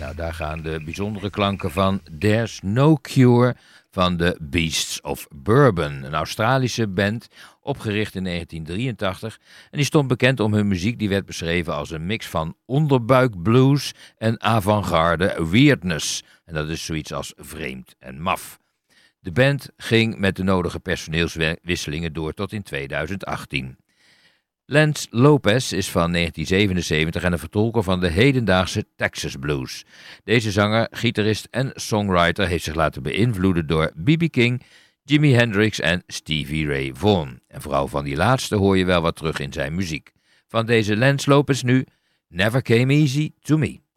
Nou, daar gaan de bijzondere klanken van There's No Cure van de Beasts of Bourbon. Een Australische band, opgericht in 1983. En die stond bekend om hun muziek, die werd beschreven als een mix van onderbuikblues en avant-garde weirdness. En dat is zoiets als vreemd en maf. De band ging met de nodige personeelswisselingen door tot in 2018. Lance Lopez is van 1977 en een vertolker van de hedendaagse Texas blues. Deze zanger, gitarist en songwriter heeft zich laten beïnvloeden door B.B. King, Jimi Hendrix en Stevie Ray Vaughan. En vooral van die laatste hoor je wel wat terug in zijn muziek. Van deze Lance Lopez nu, Never Came Easy to Me.